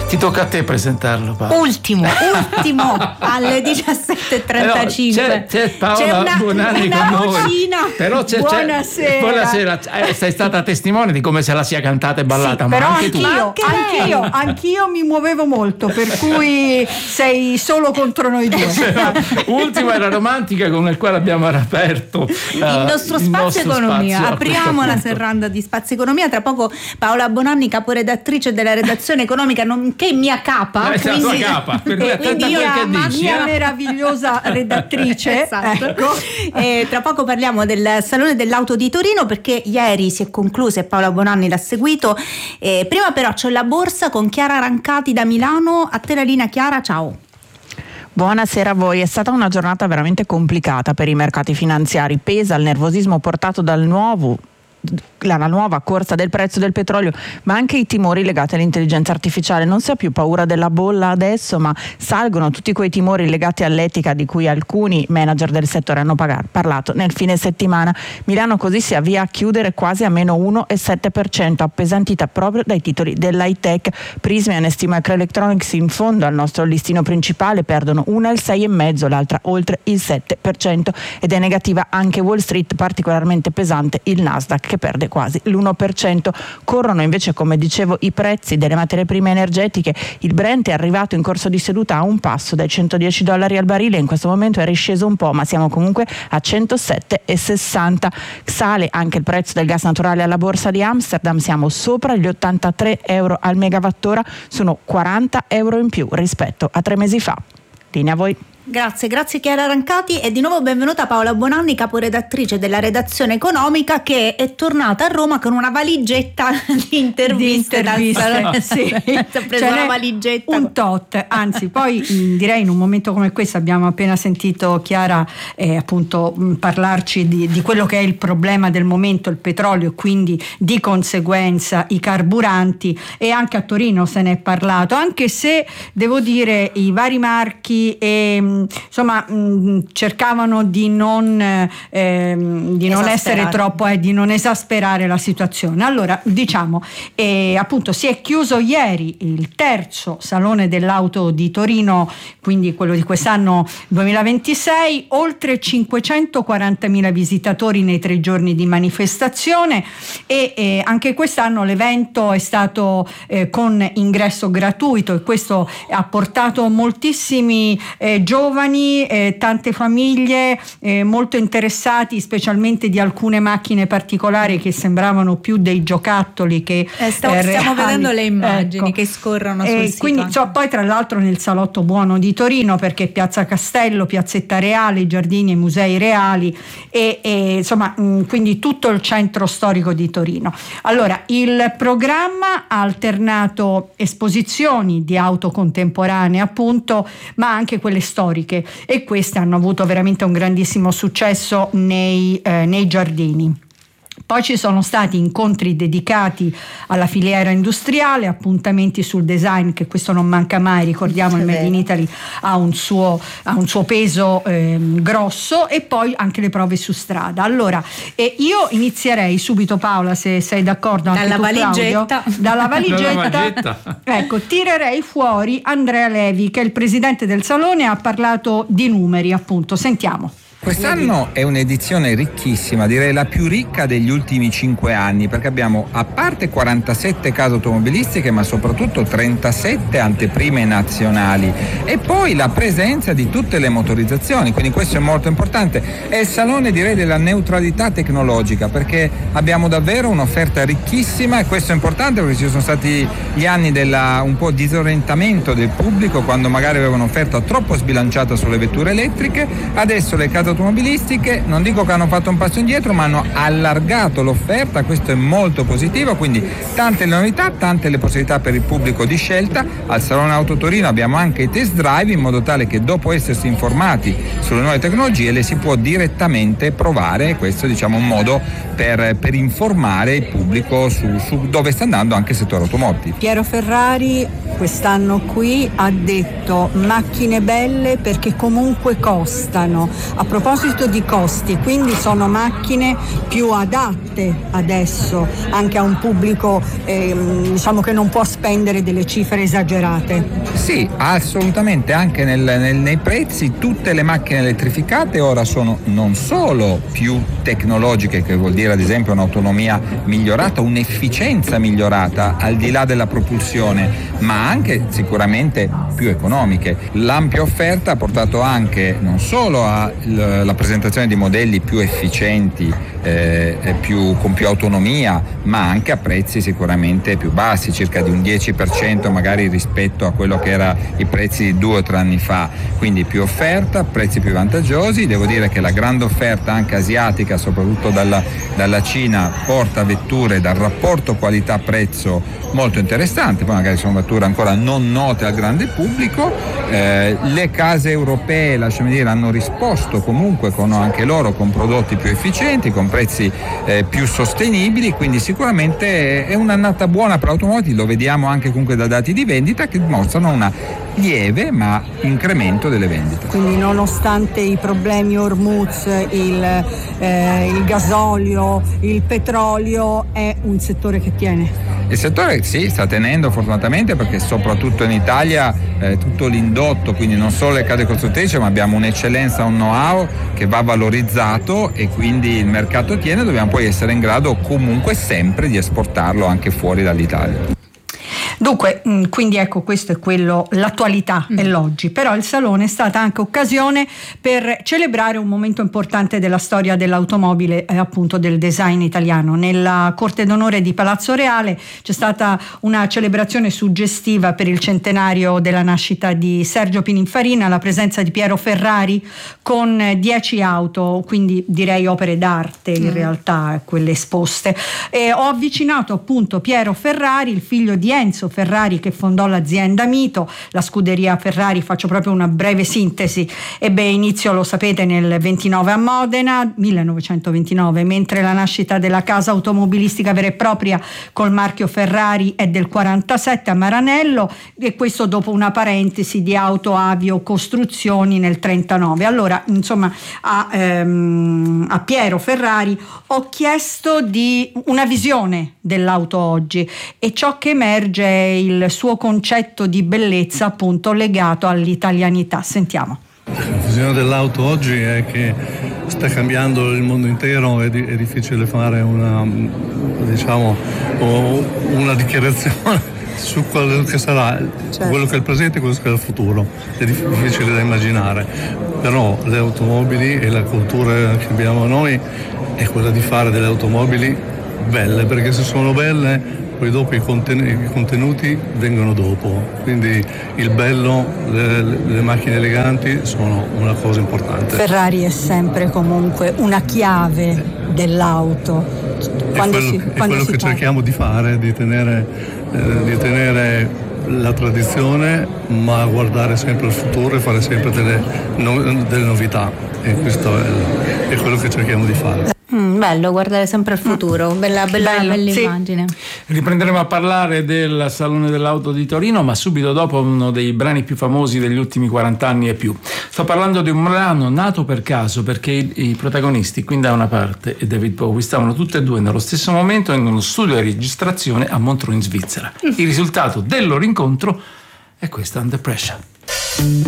Ti tocca a te presentarlo, Paola. Ultimo alle 17:35. C'è Paola Bonanni con noi. Però buonasera. Sei stata testimone di come se la sia cantata e ballata, sì, ma però anche anch'io mi muovevo molto, per cui sei solo contro noi due. Ultima era romantica, con il quale abbiamo aperto il nostro spazio economia. Apriamo la serranda di Spazio Economia. Tra poco Paola Bonanni, caporedattrice della redazione economica, nonché mia capa, quindi mia meravigliosa redattrice. Esatto. Ecco. Tra poco parliamo del Salone dell'Auto di Torino, perché ieri si è concluso e Paola Bonanni l'ha seguito. Prima però c'è la borsa con Chiara Rancati da Milano. A te la linea, Chiara, ciao. Buonasera a voi. È stata una giornata veramente complicata per i mercati finanziari. Pesa il nervosismo portato dalla nuova corsa del prezzo del petrolio, ma anche i timori legati all'intelligenza artificiale. Non si ha più paura della bolla adesso, ma salgono tutti quei timori legati all'etica di cui alcuni manager del settore hanno parlato nel fine settimana. Milano così si avvia a chiudere quasi a meno 1,7%, appesantita proprio dai titoli dell'high tech. Prysmian stima Microelectronics in fondo al nostro listino principale, perdono una il 6,5%, l'altra oltre il 7%, ed è negativa anche Wall Street, particolarmente pesante il Nasdaq che perde quasi l'1%. Corrono invece, come dicevo, i prezzi delle materie prime energetiche. Il Brent è arrivato in corso di seduta a un passo dai $110 al barile, in questo momento è risceso un po', ma siamo comunque a 107,60. Sale anche il prezzo del gas naturale alla borsa di Amsterdam, siamo sopra gli €83 al megawattora, sono €40 in più rispetto a 3 mesi fa. Linea a voi. Grazie Chiara Rancati, e di nuovo benvenuta Paola Bonanni, caporedattrice della redazione economica, che è tornata a Roma con una valigetta di interviste. Sì. Ha preso una valigetta, un tot, anzi poi direi in un momento come questo abbiamo appena sentito Chiara appunto parlarci di quello che è il problema del momento, il petrolio, e quindi di conseguenza i carburanti, e anche a Torino se ne è parlato, anche se devo dire i vari marchi cercavano di non essere troppo, di non esasperare la situazione. Allora diciamo, appunto si è chiuso ieri il terzo Salone dell'Auto di Torino, quindi quello di quest'anno 2026, oltre 540.000 visitatori nei 3 giorni di manifestazione, e anche quest'anno l'evento è stato con ingresso gratuito, e questo ha portato moltissimi giovani, tante famiglie molto interessati, specialmente di alcune macchine particolari che sembravano più dei giocattoli che stiamo vedendo le immagini, ecco, che scorrono sul sito. Quindi poi tra l'altro nel Salotto Buono di Torino, perché Piazza Castello, Piazzetta Reale, i giardini e i musei reali, quindi tutto il centro storico di Torino. Allora il programma ha alternato esposizioni di auto contemporanee, appunto, ma anche quelle storiche, e queste hanno avuto veramente un grandissimo successo nei giardini. Poi ci sono stati incontri dedicati alla filiera industriale, appuntamenti sul design, che questo non manca mai, ricordiamo il Made in Italy ha un suo peso grosso, e poi anche le prove su strada. Allora io inizierei subito, Paola, se sei d'accordo, anche dalla valigetta. Ecco, tirerei fuori Andrea Levi, che è il presidente del Salone, ha parlato di numeri, appunto, sentiamo. Quest'anno è un'edizione ricchissima, direi la più ricca degli ultimi 5 anni, perché abbiamo a parte 47 case automobilistiche, ma soprattutto 37 anteprime nazionali, e poi la presenza di tutte le motorizzazioni, quindi questo è molto importante. È il salone, direi, della neutralità tecnologica, perché abbiamo davvero un'offerta ricchissima, e questo è importante perché ci sono stati gli anni un po' disorientamento del pubblico, quando magari aveva un'offerta troppo sbilanciata sulle vetture elettriche. Adesso le case automobilistiche, non dico che hanno fatto un passo indietro, ma hanno allargato l'offerta, questo è molto positivo, quindi tante le novità, tante le possibilità per il pubblico di scelta. Al Salone Auto Torino abbiamo anche i test drive, in modo tale che dopo essersi informati sulle nuove tecnologie le si può direttamente provare, questo diciamo un modo per informare il pubblico su dove sta andando anche il settore automotive. Piero Ferrari quest'anno qui ha detto macchine belle perché comunque costano, a proposito di costi, quindi sono macchine più adatte adesso anche a un pubblico diciamo che non può spendere delle cifre esagerate? Sì, assolutamente, anche nei prezzi. Tutte le macchine elettrificate ora sono non solo più tecnologiche, che vuol dire ad esempio un'autonomia migliorata, un'efficienza migliorata al di là della propulsione, ma anche sicuramente più economiche. L'ampia offerta ha portato anche non solo alla presentazione di modelli più efficienti, con più autonomia, ma anche a prezzi sicuramente più bassi, circa di un 10% magari rispetto a quello che era i prezzi di 2 o 3 anni fa. Quindi più offerta, prezzi più vantaggiosi. Devo dire che la grande offerta anche asiatica, soprattutto dalla Cina, porta vetture dal rapporto qualità-prezzo molto interessante. Poi magari sono vetture ancora non note al grande pubblico. Le case europee, lasciami dire, hanno risposto comunque anche loro con prodotti più efficienti, con prezzi più sostenibili, quindi sicuramente è un'annata buona per l'automobile. Lo vediamo anche comunque da dati di vendita che dimostrano una lieve ma incremento delle vendite. Quindi nonostante i problemi Hormuz, il gasolio, il petrolio, è un settore che tiene? Il settore sì, sta tenendo fortunatamente, perché soprattutto in Italia tutto l'indotto, quindi non solo le case costruttrici, ma abbiamo un'eccellenza, un know-how che va valorizzato, e quindi il mercato tiene. Dobbiamo poi essere in grado comunque sempre di esportarlo anche fuori dall'Italia. Dunque, quindi ecco, questo è quello, l'attualità è l'oggi, però il salone è stata anche occasione per celebrare un momento importante della storia dell'automobile e appunto del design italiano. Nella Corte d'Onore di Palazzo Reale c'è stata una celebrazione suggestiva per il centenario della nascita di Sergio Pininfarina, la presenza di Piero Ferrari con 10 auto, quindi direi opere d'arte in realtà quelle esposte. E ho avvicinato appunto Piero Ferrari, il figlio di Enzo Ferrari, che fondò l'azienda Mito, la scuderia Ferrari. Faccio proprio una breve sintesi. Ebbe inizio, lo sapete, nel 29 a Modena, 1929, mentre la nascita della casa automobilistica vera e propria col marchio Ferrari è del 47 a Maranello, e questo dopo una parentesi di auto avio costruzioni nel 39. Allora, insomma, a Piero Ferrari ho chiesto di una visione dell'auto oggi, e ciò che emerge il suo concetto di bellezza appunto legato all'italianità. Sentiamo. La visione dell'auto oggi è che sta cambiando il mondo intero, è difficile fare una dichiarazione su quello che sarà, quello che è il presente e quello che è il futuro. È difficile da immaginare, però le automobili e la cultura che abbiamo noi è quella di fare delle automobili belle, perché se sono belle poi dopo i contenuti vengono dopo, quindi il bello, le macchine eleganti sono una cosa importante. Ferrari è sempre comunque una chiave dell'auto. È quello che cerchiamo di fare, di tenere la tradizione, ma guardare sempre al futuro e fare sempre delle novità, e questo è quello che cerchiamo di fare. Bello guardare sempre al futuro, bella immagine. Riprenderemo a parlare del Salone dell'Auto di Torino, ma subito dopo uno dei brani più famosi degli ultimi 40 anni e più. Sto parlando di un brano nato per caso, perché i protagonisti, Queen da una parte e David Bowie, stavano tutti e due nello stesso momento in uno studio di registrazione a Montreux in Svizzera. Il risultato del loro incontro è questo, Under Pressure.